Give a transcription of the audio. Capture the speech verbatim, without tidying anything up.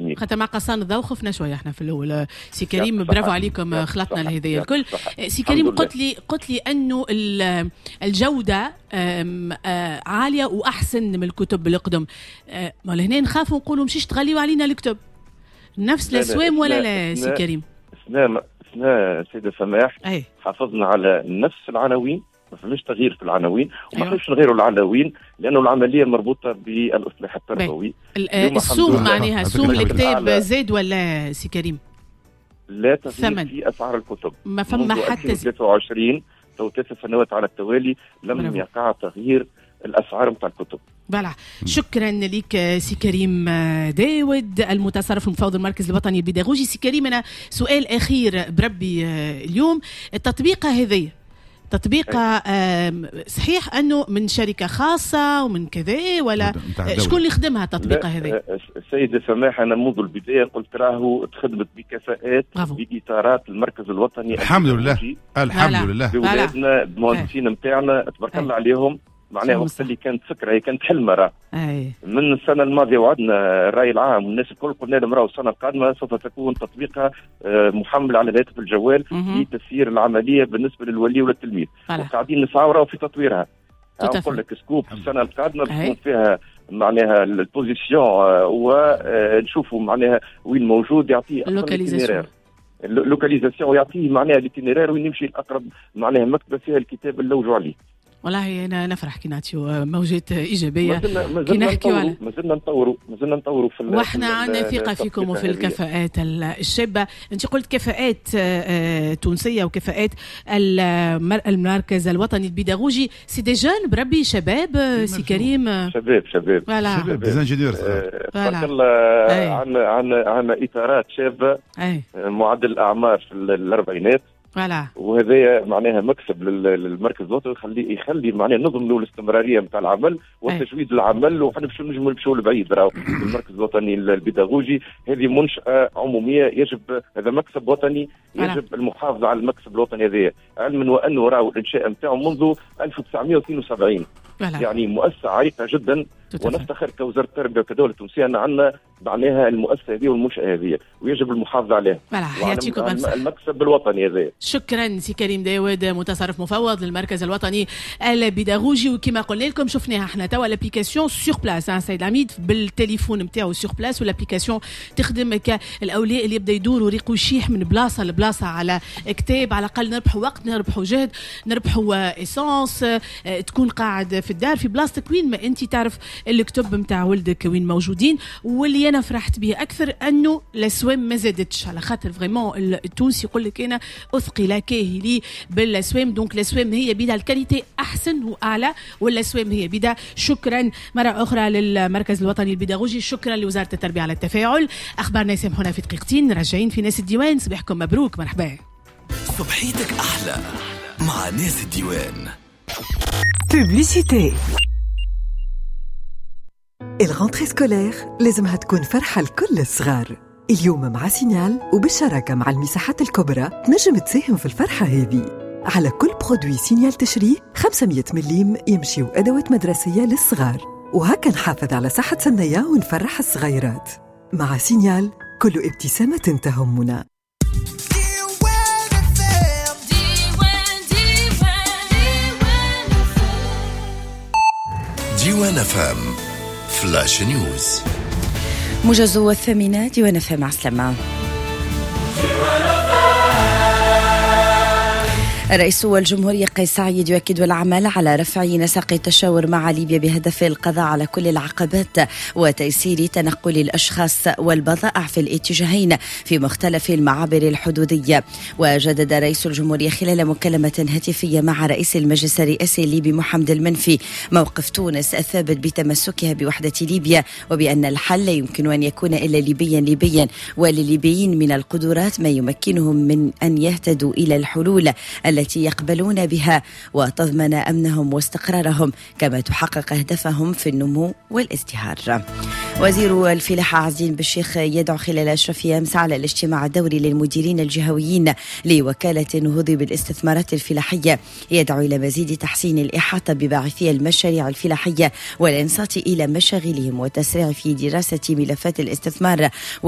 التلميذ. خاطر مع قصان الضوء خفنا شويه احنا في الاول. سي كريم برافو عليكم، خلطنا لهذه الكل. سي كريم قلت لي قلت لي انه الجوده عاليه واحسن من الكتب القدم. ما لهنا نخافوا نقولوا مشيش تغليوا علينا الكتب نفس الاسوام ولا لا سي كريم؟ اثناء اثناء سيدة سماح أي. حافظنا على نفس العناوين، ما فماش تغيير في العناوين، وما نقدرش نغيروا العناوين لانه العمليه مربوطه بالاصلاح التربوي. السوم معناها سوم الكتاب زاد ولا سي كريم؟ لا تغيير في اسعار الكتب، ما فما حتى ثلاثة وعشرين تو ثلاث سنوات على التوالي لم برافو. يقع تغيير الاسعار نتاع الكتب. بلع. شكرا لك سي كريم داود المتصرف المفوض المركز الوطني البيداغوجي. سي كريم انا سؤال اخير بربي اليوم، التطبيقه هذه تطبيقه صحيح انه من شركه خاصه ومن كذا ولا شكون اللي يخدمها التطبيقه هذه؟ السيدة سماح انا منذ البدايه قلت راهو تخدمت بكفاءات باطارات المركز الوطني الحمد لله الحمد لله بولادنا المهندسين نتاعنا تبارك الله عليهم. معناها وقت اللي كانت فكره هي كانت حلمه راه من السنه الماضيه وعدنا الراي العام والناس الكل قلنا لهم راهو السنه القادمه سوف تكون تطبيقها محمل على الهاتف الجوال لتسيير العمليه بالنسبه للولي والتلميذ، وقاعدين نسعوا راهو في تطويرها. نقول لك سكوب السنه القادمه بتكون فيها معناها البوزيسيون ونشوفوا معناها وين موجود يعطيه اللوكاليزاسيون اللوكاليزاسيون يعطيه معناها الاتينيرير وين يمشي الاقرب معناها مكتبه فيها الكتاب اللي لوجوا عليه. والله انا نفرح كي نعطيو موجات ايجابيه كي نحكيو على مازلنا نطوروا مازلنا نطوروا في واحنا عندنا ثقه فيكم وفي الكفاءات الشابه. انت قلت كفاءات تونسيه وكفاءات المركز الوطني البيداغوجي، سي دي جون بربي شباب سي كريم شباب شباب شباب ديزانجينيور تبارك الله. عندنا عندنا عندنا اطارات شابه معدل الاعمار في الاربعينات فوالا، وهذا معناها مكسب للمركز الوطني يخلي يخلي معناها نظم له الاستمراريه نتاع العمل وتجويد العمل، وحنا باش نجموا نمشوا لبعيد. راهو المركز الوطني البيداغوجي هذه منشاه عموميه، يجب هذا مكسب وطني يجب المحافظه على المكسب الوطني هذا، علما وانه راهو الانشاء نتاعو منذ ألف وتسعمائة واثنين وسبعين يعني مؤسسه عريقه جدا. ونفتخر كوزاره التربيه وكدوله تونسيه ان عندنا معناها المؤسسه هذه والمنشاه هذه ويجب المحافظه عليها. يعطيكم الصحه. المكسب الوطني هذا. شكرا سي كريم داود متصرف مفوض للمركز الوطني البيداغوجي. وكما قلنا لكم شفناها احنا توا الابليكاسيون سور بلاس سيد العميد بالتليفون نتاعو سور بلاس، والابليكاسيون تخدم كالاولياء اللي يبدا يدور وريقو يشيح من بلاصه لبلاصه على كتاب، على الاقل نربحوا وقت نربحوا جهد نربحوا ايسانس، تكون قاعد في الدار في بلاصتك وين ما انت تعرف الكتب نتاع ولدك وين موجودين. واللي انا فرحت به اكثر انه الاسوام ما زادتش، على خاطر فريمون التونسي يقول لك انا اثقل كاهلي بالاسوام، دونك الاسوام هي بدا الكاليتي احسن واعلى والاسوام هي بدا. شكرا مره اخرى للمركز الوطني البيداغوجي، شكرا لوزاره التربيه على التفاعل. اخبارنا يسامحونا في دقيقتين، راجعين في ناس الديوان. صباحكم مبروك، مرحبا. صبحيتك احلى مع ناس الديوان. بوبليسيتي. الغونتري سكولير لازمها تكون فرحة لكل الصغار. اليوم مع سينيال وبالشراكة مع المساحات الكبرى تنجم تساهم في الفرحة هذه. على كل برودوي سينيال تشريه خمسمائة مليم يمشيو أدوات مدرسية للصغار، وهكا نحافظ على صحة سنية ونفرح الصغيرات. مع سينيال كل ابتسامة تهمنا. ديوان فام فلاش نيوز. موجز الثامنة ديوان فام. مع السلامة. رئيس الجمهورية قيس سعيد يؤكد العمل على رفع نسق التشاور مع ليبيا بهدف القضاء على كل العقبات وتيسير تنقل الأشخاص والبضائع في الاتجاهين في مختلف المعابر الحدودية. وجدد رئيس الجمهورية خلال مكالمة هاتفية مع رئيس المجلس الرئاسي الليبي محمد المنفي موقف تونس الثابت بتمسكها بوحدة ليبيا، وبأن الحل لا يمكن أن يكون إلا ليبيا ليبيا، وللليبيين من القدرات ما يمكنهم من أن يهتدوا إلى الحلول التي يقبلون بها وتضمن أمنهم واستقرارهم، كما تحقق أهدافهم في النمو والازدهار. وزير الفلاحة عزين بالشيخ يدعو خلال أشرف أمس على الاجتماع الدوري للمديرين الجهويين لوكالة النهوض بالاستثمارات الفلاحية، يدعو إلى مزيد تحسين الإحاطة بباعثي المشاريع الفلاحية والإنصات إلى مشاغلهم وتسريع في دراسة ملفات الاستثمار